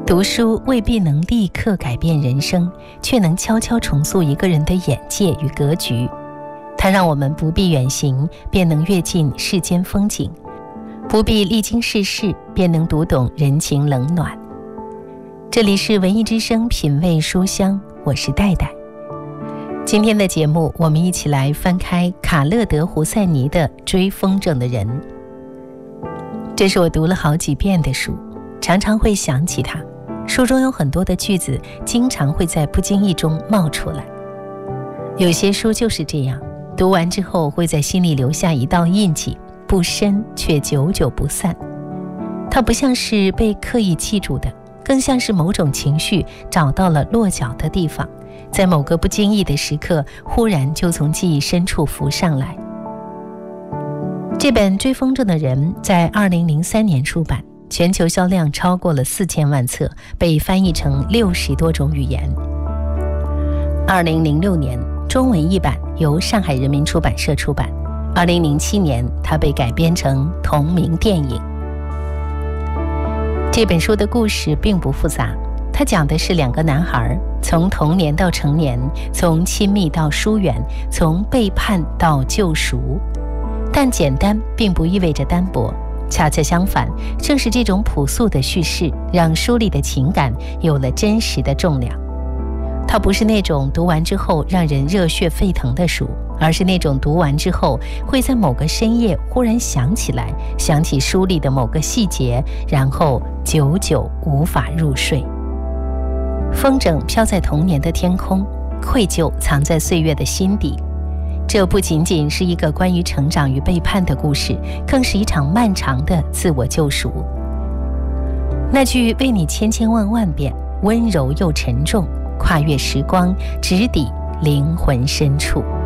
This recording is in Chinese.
读书未必能立刻改变人生，却能悄悄重塑一个人的眼界与格局。它让我们不必远行，便能阅尽世间风景；不必历经世事，便能读懂人情冷暖。这里是文艺之声品味书香，我是戴戴。今天的节目，我们一起来翻开卡勒德·胡塞尼的《追风筝的人》。这是我读了好几遍的书，常常会想起它。书中有很多的句子，经常会在不经意中冒出来。有些书就是这样，读完之后会在心里留下一道印记，不深却久久不散。它不像是被刻意记住的，更像是某种情绪找到了落脚的地方，在某个不经意的时刻，忽然就从记忆深处浮上来。这本《追风筝的人》在2003年出版，全球销量超过了4000万册，被翻译成60多种语言。2006年，中文译版由上海人民出版社出版。2007年，它被改编成同名电影。这本书的故事并不复杂，它讲的是两个男孩从童年到成年，从亲密到疏远，从背叛到救赎。但简单并不意味着单薄，恰恰相反，正是这种朴素的叙事，让书里的情感有了真实的重量。它不是那种读完之后让人热血沸腾的书，而是那种读完之后会在某个深夜忽然想起书里的某个细节，然后久久无法入睡。风筝飘在童年的天空，愧疚藏在岁月的心底。这不仅仅是一个关于成长与背叛的故事，更是一场漫长的自我救赎。那句为你千千万万遍，温柔又沉重，跨越时光，直抵灵魂深处。